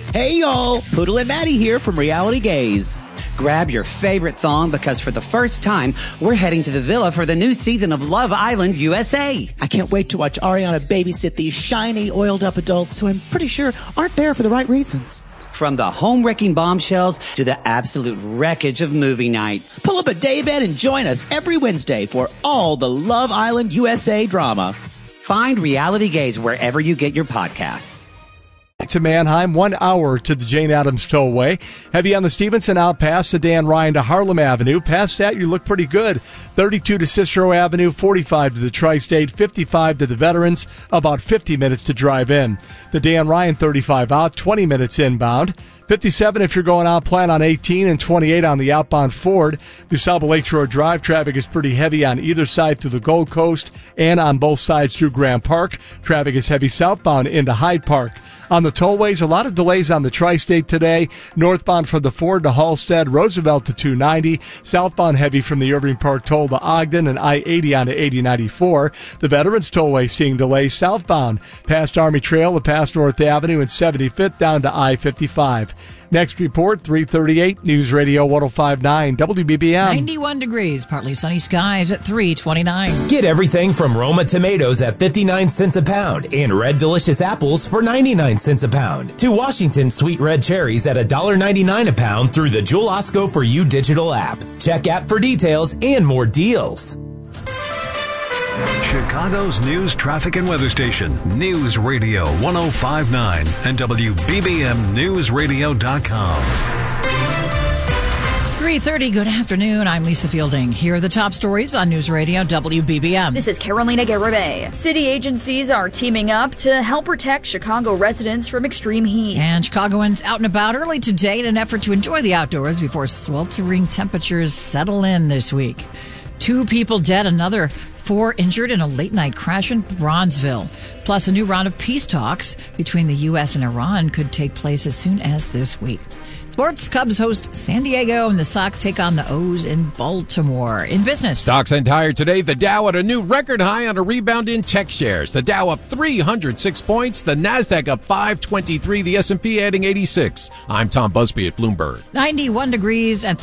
Hey, y'all. Poodle and Maddie here from Reality Gaze. Grab your favorite thong because for the first time, we're heading to the villa for the new season of Love Island USA. I can't wait to watch Ariana babysit these shiny, oiled-up adults who I'm pretty sure aren't there for the right reasons. From the home-wrecking bombshells to the absolute wreckage of movie night. Pull up a daybed and join us every Wednesday for all the Love Island USA drama. Find Reality Gaze wherever you get your podcasts. To Mannheim, 1 hour to the Jane Addams Tollway. Heavy on the Stevenson out past the Dan Ryan to Harlem Avenue. Past that, you look pretty good. 32 to Cicero Avenue, 45 to the Tri-State, 55 to the Veterans, about 50 minutes to drive in. The Dan Ryan 35 out, 20 minutes inbound. 57 if you're going out, plan on 18, and 28 on the outbound Ford. DuSable Lakeshore Drive, traffic is pretty heavy on either side through the Gold Coast and on both sides through Grant Park. Traffic is heavy southbound into Hyde Park. On the tollways, a lot of delays on the Tri-State today. Northbound from the Ford to Halstead, Roosevelt to 290. Southbound heavy from the Irving Park toll to Ogden and I-80 onto 8094. The Veterans Tollway seeing delays southbound past Army Trail to past North Avenue and 75th down to I-55. Next report, 3:38, News Radio 105.9 WBBM. 91 degrees, partly sunny skies at 3:29. Get everything from Roma tomatoes at 59 cents a pound and Red Delicious apples for 99 cents a pound. To Washington sweet red cherries at $1.99 a pound through the Jewel Osco for You digital app. Check app for details and more deals. Chicago's news, traffic, and weather station, News Radio 105.9 and WBBMNewsRadio.com. 3:30, good afternoon. I'm Lisa Fielding. Here are the top stories on News Radio WBBM. This is Carolina Garibay. City agencies are teaming up to help protect Chicago residents from extreme heat. And Chicagoans out and about early today in an effort to enjoy the outdoors before sweltering temperatures settle in this week. 2 people dead, another 4 injured in a late-night crash in Bronzeville. Plus, a new round of peace talks between the U.S. and Iran could take place as soon as this week. Sports, Cubs host San Diego, and the Sox take on the O's in Baltimore. In business, stocks end higher today. The Dow at a new record high on a rebound in tech shares. The Dow up 306 points. The Nasdaq up 523. The S&P adding 86. I'm Tom Busby at Bloomberg. 91 degrees at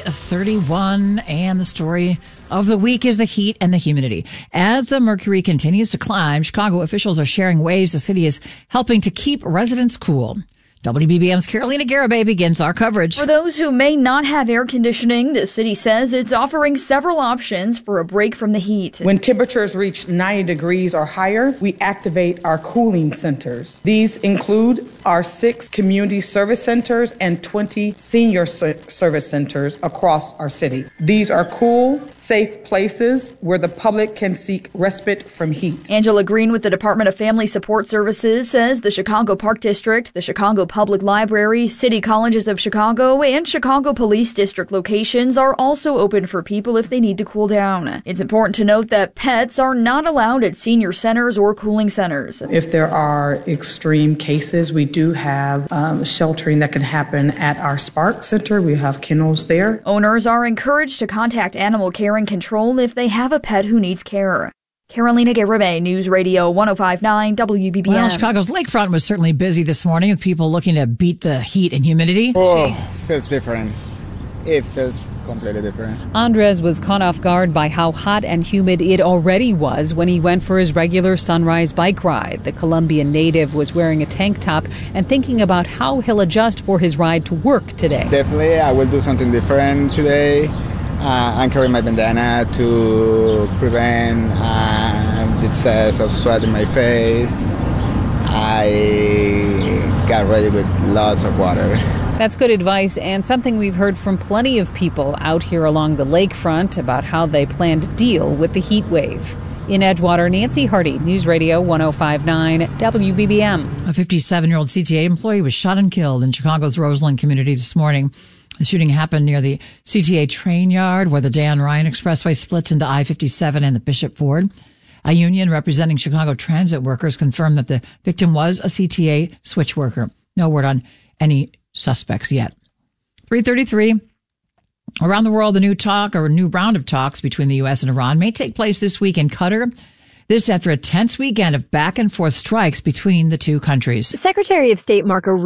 3:31, and the story of the week is the heat and the humidity. As the mercury continues to climb, Chicago officials are sharing ways the city is helping to keep residents cool. WBBM's Carolina Garibay begins our coverage. For those who may not have air conditioning, the city says it's offering several options for a break from the heat. When temperatures reach 90 degrees or higher, we activate our cooling centers. These include our 6 community service centers and 20 senior service centers across our city. These are cool, safe places where the public can seek respite from heat. Angela Green with the Department of Family Support Services says the Chicago Park District, the Chicago Public Library, City Colleges of Chicago, and Chicago Police District locations are also open for people if they need to cool down. It's important to note that pets are not allowed at senior centers or cooling centers. If there are extreme cases, we do have sheltering that can happen at our Spark Center. We have kennels there. Owners are encouraged to contact Animal Care and Control if they have a pet who needs care. Carolina Garibay, News Radio 105.9 WBBM. Well, Chicago's lakefront was certainly busy this morning with people looking to beat the heat and humidity. Oh, feels different. It feels completely different. Andres was caught off guard by how hot and humid it already was when he went for his regular sunrise bike ride. The Colombian native was wearing a tank top and thinking about how he'll adjust for his ride to work today. Definitely, I will do something different today. I'm carrying my bandana to prevent the excess of sweat in my face. I got ready with lots of water. That's good advice and something we've heard from plenty of people out here along the lakefront about how they plan to deal with the heat wave. In Edgewater, Nancy Hardy, News Radio 105.9 WBBM. A 57-year-old CTA employee was shot and killed in Chicago's Roseland community this morning. The shooting happened near the CTA train yard where the Dan Ryan Expressway splits into I-57 and the Bishop Ford. A union representing Chicago transit workers confirmed that the victim was a CTA switch worker. No word on any suspects yet. 3:33. Around the world, a new round of talks between the U.S. and Iran may take place this week in Qatar. This after a tense weekend of back and forth strikes between the two countries. Secretary of State Marco